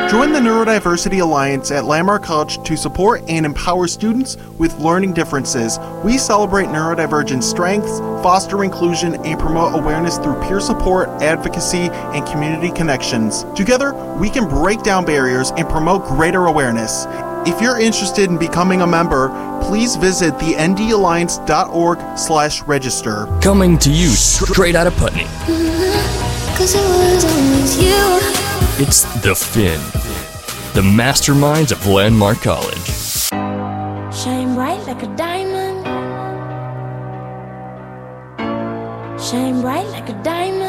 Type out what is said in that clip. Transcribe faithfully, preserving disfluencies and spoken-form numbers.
Join the Neurodiversity Alliance at Landmark College to support and empower students with learning differences. We celebrate neurodivergent strengths, foster inclusion, and promote awareness through peer support, advocacy, and community connections. Together, we can break down barriers and promote greater awareness. If you're interested in becoming a member, please visit the n d alliance dot org slash register. Coming to you straight out of Putney. Cause it was always you. It's The Fin, the masterminds of Landmark College. Shine bright like a diamond. Shine bright like a diamond.